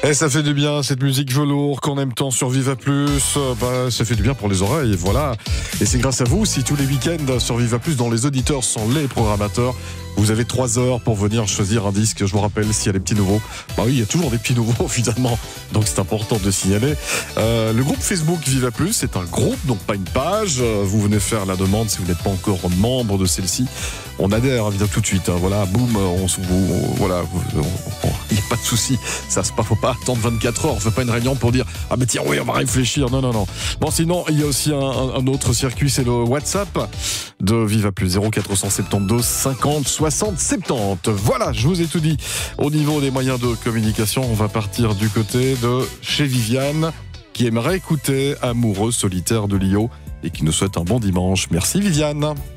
Et ça fait du bien, cette musique velours qu'on aime tant sur Viva Plus. Ça fait du bien pour les oreilles, voilà. Et c'est grâce à vous, si tous les week-ends sur Viva Plus, dont les auditeurs sont les programmateurs, vous avez 3 heures pour venir choisir un disque. Je vous rappelle, s'il y a des petits nouveaux. Bah oui, il y a toujours des petits nouveaux, finalement. Donc c'est important de signaler. Le groupe Facebook Viva Plus, c'est un groupe, donc pas une page. Vous venez faire la demande si vous n'êtes pas encore membre de celle-ci. On adhère, évidemment, tout de suite. Voilà, boum, voilà, il n'y a pas de souci. Ça se passe, faut pas attendre 24 heures. On fait pas une réunion pour dire ah mais tiens oui on va réfléchir. Non. Bon sinon il y a aussi un autre circuit, c'est le WhatsApp de Viva Plus 0472 50 60 70. Voilà, je vous ai tout dit. Au niveau des moyens de communication, on va partir du côté de chez Viviane qui aimerait écouter Amoureux solitaire de Lio et qui nous souhaite un bon dimanche. Merci Viviane.